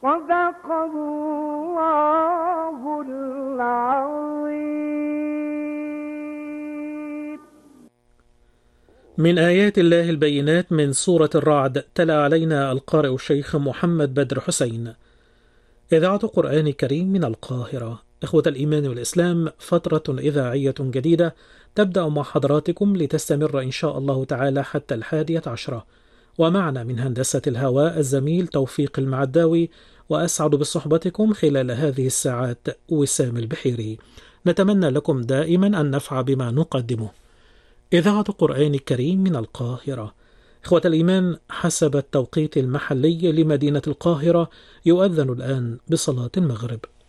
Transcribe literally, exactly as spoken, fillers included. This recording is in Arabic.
صدق الله العظيم. من آيات الله البينات من سورة الرعد، تلا علينا القارئ الشيخ محمد بدر حسين. إذاعة قرآن كريم من القاهرة. إخوة الإيمان والإسلام، فترة إذاعية جديدة تبدأ مع حضراتكم لتستمر إن شاء الله تعالى حتى الحادية عشرة. ومعنا من هندسة الهواء الزميل توفيق المعداوي، وأسعد بصحبتكم خلال هذه الساعات وسام البحيري. نتمنى لكم دائما النفع بما نقدمه. إذاعة قرآن كريم من القاهرة. إخوة الإيمان، حسب التوقيت المحلي لمدينة القاهرة يؤذن الآن بصلاة المغرب.